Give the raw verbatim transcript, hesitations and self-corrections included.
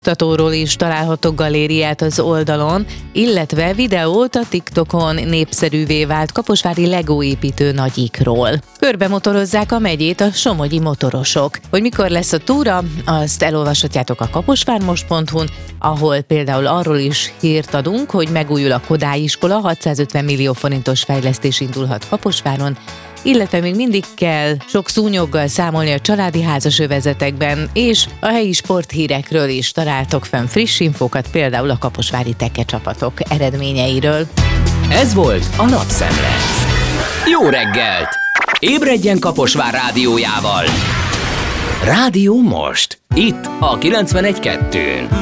Mutatóról is találhatok galériát az oldalon, illetve videót a TikTokon népszerűvé vált kaposvári legóépítő nagyikról. Körbemotorozzák a megyét a somogyi motorosok. Hogy mikor lesz a túra, azt elolvashatjátok a kaposvármost pont hu-n, ahol például arról is hírt adunk, hogy megújul a Kodály iskola, hatszázötven millió forintos fejlesztés indulhat Kaposváron, illetve még mindig kell sok szúnyoggal számolni a családi házasövezetekben, és a helyi sporthírekről is találtok fenn friss infókat, például a kaposvári tekecsapatok eredményeiről. Ez volt a Napszemle. Jó reggelt! Ébredjen Kaposvár rádiójával! Rádió most! Itt a kilencvenegy kettő.